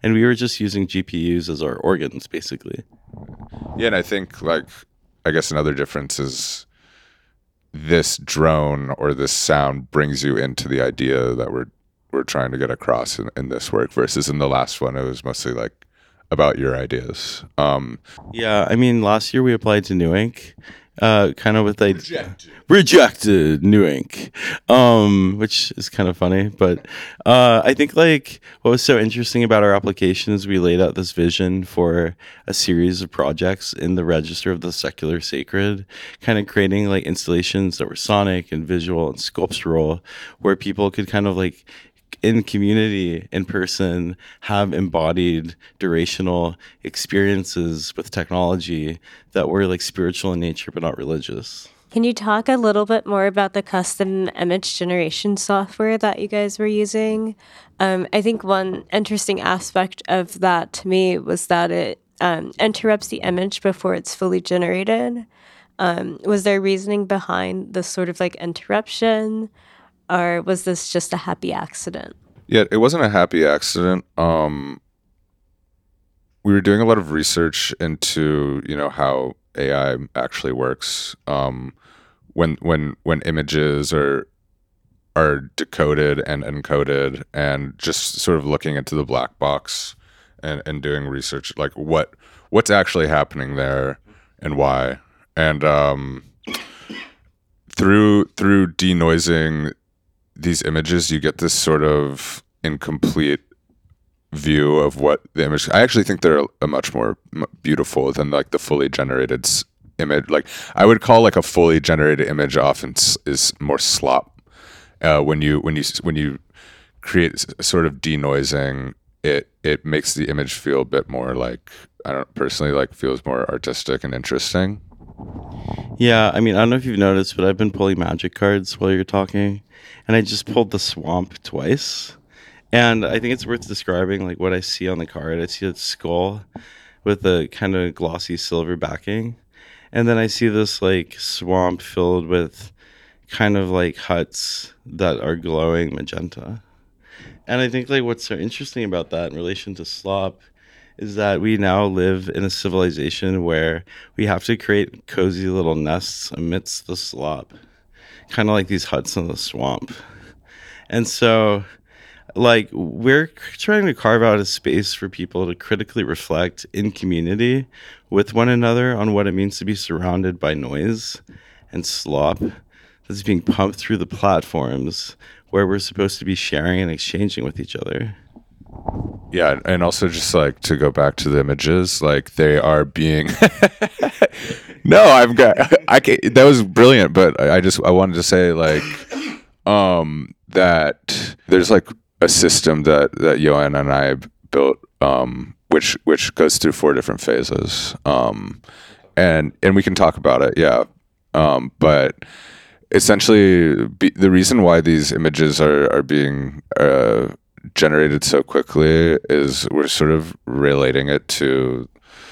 and we were just using GPUs as our organs, basically. Yeah, and I think I guess another difference is this drone or this sound brings you into the idea that we're trying to get across in this work versus in the last one it was mostly like about your ideas. Yeah, I mean, last year we applied to New Ink, kind of with rejected New Ink, which is kind of funny. But I think like what was so interesting about our application is we laid out this vision for a series of projects in the Register of the Secular Sacred, kind of creating like installations that were sonic and visual and sculptural, where people could kind of like in community, in person, have embodied durational experiences with technology that were like spiritual in nature but not religious. Can you talk a little bit more about the custom image generation software that you guys were using? I think one interesting aspect of that to me was that it interrupts the image before it's fully generated. Was there reasoning behind this sort of like interruption? Or was this just a happy accident? Yeah, it wasn't a happy accident. We were doing a lot of research into, how AI actually works. When images are decoded and encoded, and just sort of looking into the black box and doing research like what's actually happening there and why. And through denoising these images, you get this sort of incomplete view of what the image. I actually think they're a much more beautiful than like the fully generated image. Like I would call like a fully generated image often is more slop. When you create sort of denoising, it makes the image feel a bit more like, I don't personally like, feels more artistic and interesting. Yeah, I mean, I don't know if you've noticed, but I've been pulling magic cards while you're talking, and I just pulled the swamp twice. And I think it's worth describing like what I see on the card. I see a skull with a kind of glossy silver backing. And then I see this like swamp filled with kind of like huts that are glowing magenta. And I think like what's so interesting about that in relation to slop is that we now live in a civilization where we have to create cozy little nests amidst the slop, kind of like these huts in the swamp. And so, like, we're trying to carve out a space for people to critically reflect in community with one another on what it means to be surrounded by noise and slop that's being pumped through the platforms where we're supposed to be sharing and exchanging with each other. Yeah, and also just like to go back to the images, like they are being. No, I've got. That was brilliant, but I wanted to say like, that there's like a system that Johan and I built, which goes through 4 different phases, and we can talk about it, yeah, but essentially the reason why these images are being generated so quickly is we're sort of relating it to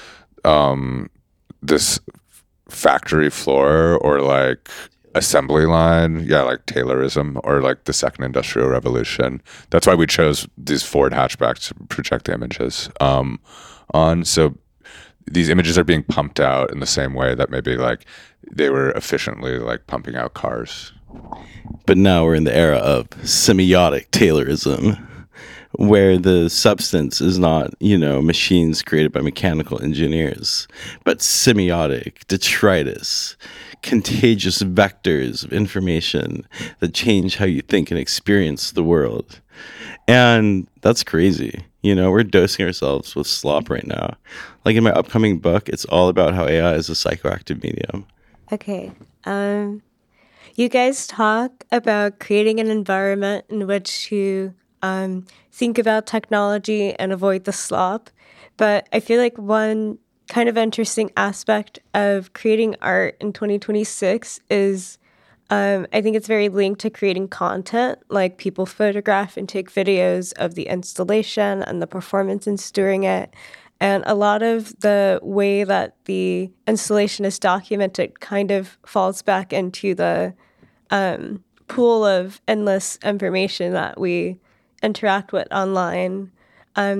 this factory floor or like assembly line, yeah, like Taylorism or like the second industrial revolution. That's why we chose these Ford hatchbacks to project the images on. So these images are being pumped out in the same way that maybe like they were efficiently like pumping out cars. But now we're in the era of semiotic Taylorism, where the substance is not, machines created by mechanical engineers, but semiotic detritus, contagious vectors of information that change how you think and experience the world. And that's crazy. We're dosing ourselves with slop right now. Like in my upcoming book, it's all about how AI is a psychoactive medium. Okay. You guys talk about creating an environment in which to think about technology and avoid the slop. But I feel like one kind of interesting aspect of creating art in 2026 is I think it's very linked to creating content, like people photograph and take videos of the installation and the performances during it. And a lot of the way that the installation is documented kind of falls back into the pool of endless information that we interact with online.